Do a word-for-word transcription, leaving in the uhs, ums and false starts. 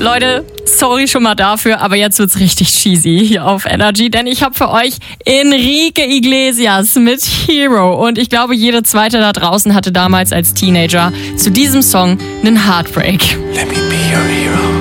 Leute, sorry schon mal dafür, aber jetzt wird's richtig cheesy hier auf Energy, denn ich habe für euch Enrique Iglesias mit Hero und ich glaube, jede zweite da draußen hatte damals als Teenager zu diesem Song einen Heartbreak. Let me be your hero.